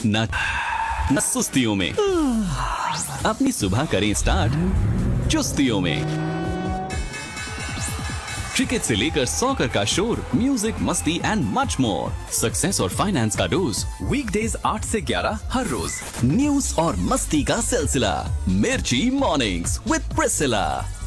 न सुस्तियों में। अपनी सुबह करें स्टार्ट चुस्तियों में। क्रिकेट से लेकर सॉकर का शोर, म्यूजिक, मस्ती एंड मच मोर। सक्सेस और फाइनेंस का डोज वीकडेज 8 से 11 हर रोज। न्यूज और मस्ती का सिलसिला, मिर्ची मॉर्निंग्स विद प्रिसिला।